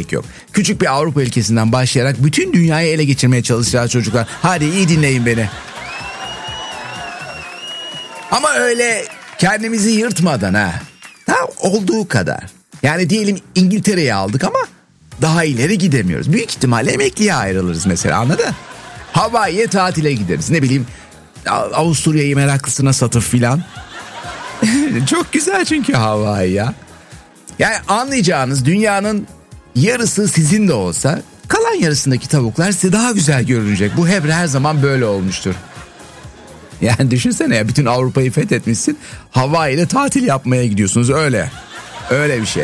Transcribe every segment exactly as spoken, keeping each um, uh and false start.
gerek yok. Küçük bir Avrupa ülkesinden başlayarak bütün dünyayı ele geçirmeye çalışacağız çocuklar. Hadi iyi dinleyin beni. Ama öyle kendimizi yırtmadan ha. Ha, olduğu kadar. Yani diyelim İngiltere'yi aldık ama daha ileri gidemiyoruz. Büyük ihtimalle emekliye ayrılırız mesela, anladın? Hawaii'ye tatile gideriz. Ne bileyim Avusturya'yı meraklısına satıp filan. Çok güzel çünkü Hawaii ya. Yani anlayacağınız dünyanın yarısı sizin de olsa kalan yarısındaki tavuklar size daha güzel görünecek. Bu hep her zaman böyle olmuştur. Yani düşünsene ya, bütün Avrupa'yı fethetmişsin. Hawaii'de tatil yapmaya gidiyorsunuz, öyle. Öyle bir şey.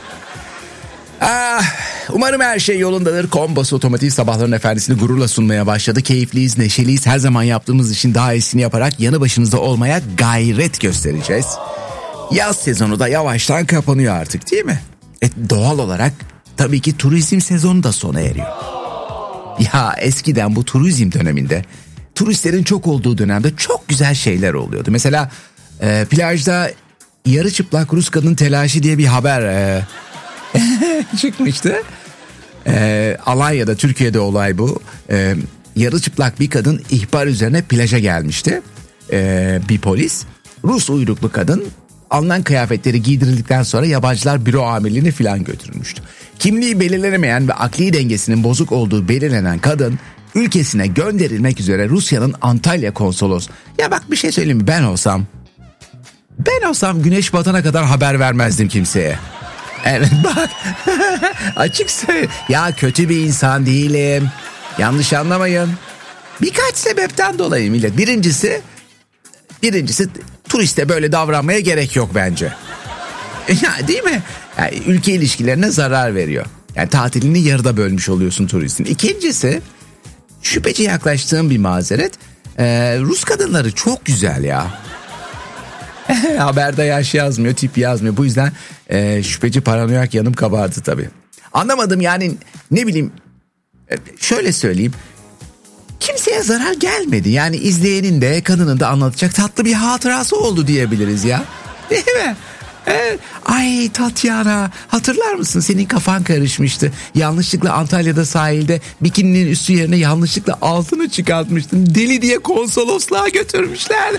Ah, umarım her şey yolundadır. Kombos Otomotiv sabahların efendisini gururla sunmaya başladı. Keyifliyiz, neşeliyiz. Her zaman yaptığımız işin daha iyisini yaparak yanı başınızda olmaya gayret göstereceğiz. Yaz sezonu da yavaştan kapanıyor artık, değil mi? E, doğal olarak tabii ki turizm sezonu da sona eriyor. Ya eskiden bu turizm döneminde, turistlerin çok olduğu dönemde çok güzel şeyler oluyordu. Mesela e, plajda yarı çıplak Rus kadın telaşı diye bir haber e, çıkmıştı. E, Alanya'da, Türkiye'de olay bu. E, yarı çıplak bir kadın ihbar üzerine plaja gelmişti. E, bir polis, Rus uyruklu kadın alınan kıyafetleri giydirildikten sonra yabancılar büro amirliğine filan götürülmüştü. Kimliği belirlenemeyen ve akli dengesinin bozuk olduğu belirlenen kadın ülkesine gönderilmek üzere Rusya'nın Antalya konsolos. Ya bak bir şey söyleyeyim mi, ben olsam ben olsam güneş batana kadar haber vermezdim kimseye. Evet bak açık söyle. Ya kötü bir insan değilim. Yanlış anlamayın. Birkaç sebepten dolayı millet. Birincisi Birincisi turiste böyle davranmaya gerek yok bence. Ya değil mi? Yani ülke ilişkilerine zarar veriyor. Yani tatilini yarıda bölmüş oluyorsun turistin. İkincisi, şüpheci yaklaştığım bir mazeret. Ee, Rus kadınları çok güzel ya. Haberde yaş yazmıyor, tip yazmıyor. Bu yüzden e, şüpheci paranoyak yanım kabardı tabii. Anlamadım yani, ne bileyim, şöyle söyleyeyim. Kimseye zarar gelmedi. Yani izleyenin de kadının da anlatacak tatlı bir hatırası oldu diyebiliriz ya. Değil mi? Evet. Ay Tatyana, hatırlar mısın, senin kafan karışmıştı. Yanlışlıkla Antalya'da sahilde bikininin üstü yerine yanlışlıkla altını çıkartmıştın. Deli diye konsolosluğa götürmüşler.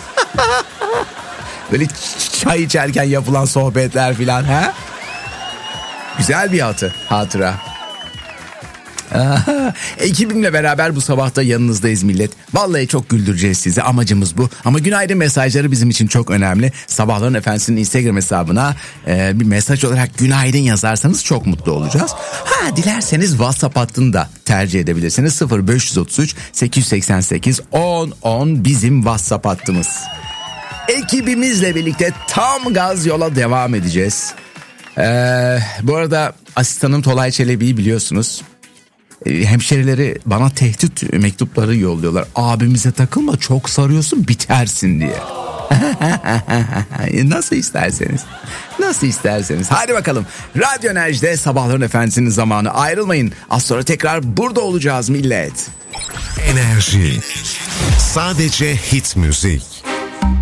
Böyle çay içerken yapılan sohbetler filan. Ha? Güzel bir hatı, hatıra. Aha, ekibimle beraber bu sabahta yanınızdayız millet. Vallahi çok güldüreceğiz sizi, amacımız bu. Ama günaydın mesajları bizim için çok önemli. Sabahların Efendisi'nin Instagram hesabına e, bir mesaj olarak günaydın yazarsanız çok mutlu olacağız. Ha, dilerseniz WhatsApp hattını da tercih edebilirsiniz. sıfır beş otuz üç sekiz seksen sekiz on on bizim WhatsApp hattımız. Ekibimizle birlikte tam gaz yola devam edeceğiz. Ee, bu arada asistanım Tolay Çelebi'yi biliyorsunuz. Hemşerileri bana tehdit mektupları yolluyorlar. Abimize takılma, çok sarıyorsun, bitersin diye. Nasıl isterseniz. Nasıl isterseniz. Hadi bakalım. Radyo Enerji'de sabahların efendisinin zamanı. Ayrılmayın. Az sonra tekrar burada olacağız millet. Enerji. Sadece hit müzik.